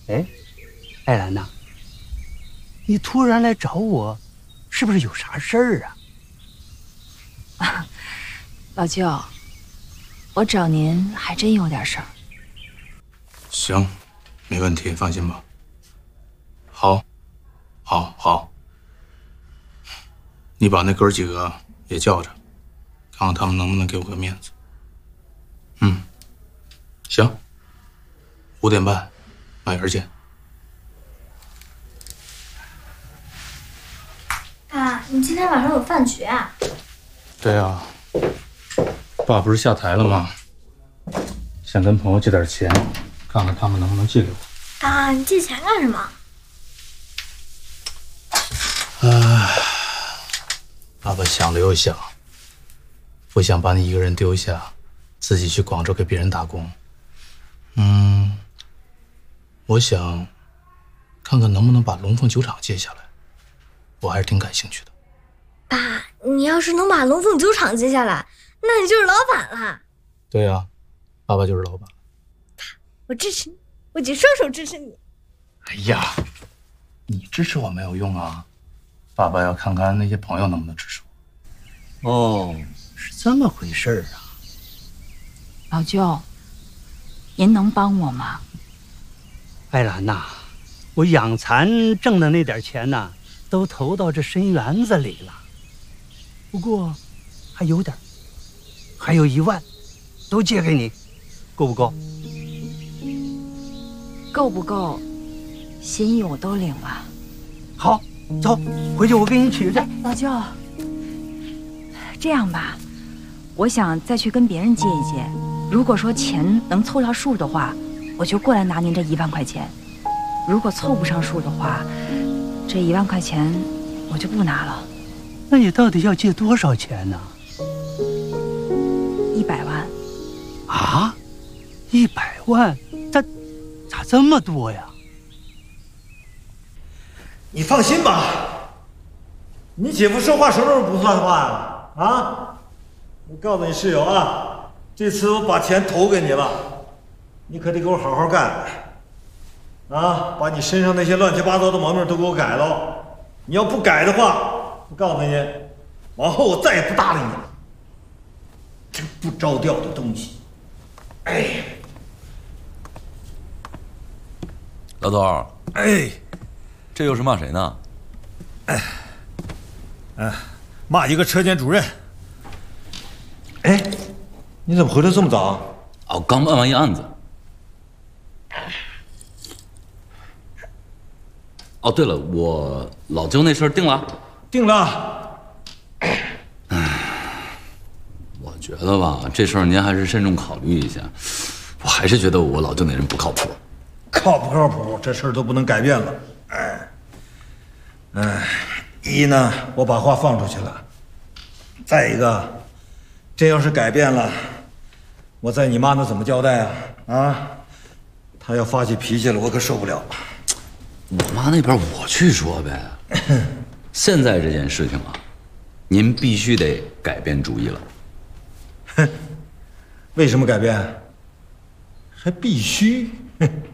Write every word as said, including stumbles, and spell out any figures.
哎，艾兰呐，你突然来找我，是不是有啥事儿啊？ 啊，老舅，我找您还真有点事儿。 行，没问题，放心吧。好，好，好。你把那哥几个也叫着，看看他们能不能给我个面子。嗯，行。五点半，马园见。 爸，你今天晚上有饭局啊？ 对呀，爸不是下台了吗？想跟朋友借点钱，看看他们能不能借给我。 爸，你借钱干什么？ 唉，爸爸想了又想，不想把你一个人丢下，自己去广州给别人打工。嗯，我想看看能不能把龙凤酒厂接下来，我还是挺感兴趣的。 爸，你要是能把龙凤酒厂接下来，那你就是老板了。 对呀，爸爸就是老板。 爸，我支持你，我举双手支持你。 哎呀，你支持我没有用啊，爸爸要看看那些朋友能不能支持我。哦，是这么回事啊。 老舅，您能帮我吗？ 艾兰呐，我养蚕挣的那点钱呐，都投到这参园子里了。不过还有点，还有一万，都借给你，够不够？ 够不够？心意我都领了。 好，走，回去我给你取去。 老舅，这样吧，我想再去跟别人借一借。如果说钱能凑上数的话，我就过来拿您这一万块钱；如果凑不上数的话，这一万块钱我就不拿了。 那你到底要借多少钱呢？ 一百万。 啊，一百万？咋咋这么多呀？ 你放心吧，你姐夫说话什么时候不算话呀？啊！我告诉你室友啊，这次我把钱投给你了，你可得给我好好干啊！把你身上那些乱七八糟的毛病都给我改了。你要不改的话，我告诉你，往后我再也不搭理你了。这不着调的东西！哎， 老头， 哎， 这又是骂谁呢？ 哎，哎，骂一个车间主任。哎，你怎么回来这么早？ 哦，刚办完一案子。哦，对了，我老舅那事儿定了。 定了。 唉，我觉得吧，这事儿您还是慎重考虑一下。我还是觉得我老舅那人不靠谱。 靠不靠谱，这事儿都不能改变了。哎，哎，一呢，我把话放出去了；再一个，这要是改变了，我在你妈那怎么交代啊？啊，她要发起脾气了，我可受不了。 我妈那边我去说呗。现在这件事情啊，您必须得改变主意了。 哼，为什么改变？还必须？哼。